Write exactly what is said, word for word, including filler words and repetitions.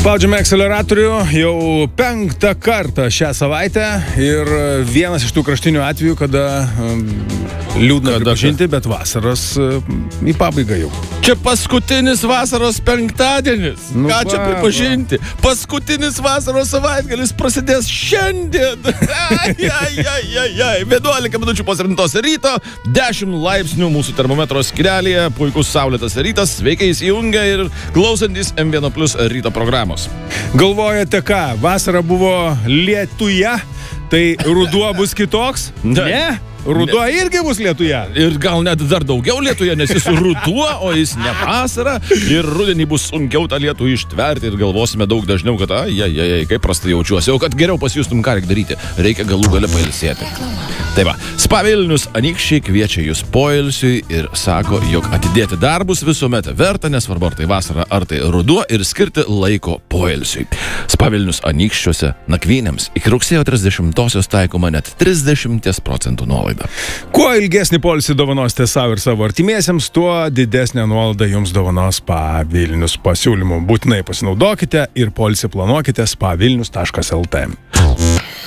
Spaudžiame akceleratorių jau penktą kartą šią savaitę ir vienas iš tų kraštinių atvejų, kada um, liūdna pripažinti, bet vasaros um, į pabaigą jau. Čia paskutinis vasaros penktadienis. Nu, Ką čia va, pripažinti? Paskutinis vasaros savaitgalis prasidės šiandien. Ai, ai, ai, ai, ai. vienuolika minučių po septintos ryto, dešimt laipsnių mūsų termometro skyrelėje, puikus saulėtas rytas, sveikai įsijungę ir klausantis M vienas Plus ryto programos. Galvojate ką, vasara buvo lietuje, tai ruduo bus kitoks? Ne. Ne? Ruduo ne. Irgi bus lietuje. Ir gal net dar daugiau lietuje, nes jis ruduo, o jis ne vasara. Ir rudenį bus sunkiau tą lietų ištverti ir galvosime daug dažniau, kad ai, ai, ai, kaip prastai jaučiuosi. O kad geriau pasijustum, ką reikia daryti, reikia galų gale pailsėti. Tai va, Spa Vilnius Anykščiai kviečia jūs poilsiui ir sako, jog atidėti darbus visuomet verta, nesvarbu ar tai vasara, ar tai ruduo, ir skirti laiko poilsiui. Spa Vilnius Anykščiuose nakvynėms iki rugsėjo trisdešimtosios taikoma net trisdešimt procentų nuolaida. Kuo ilgesnį poilsį dovanosite savo ir savo artimiesiems, tuo didesnė nuolaida jums dovanos Spa Vilnius pasiūlymų. Būtinai pasinaudokite ir poilsį planuokite spa vilnius taškas lt.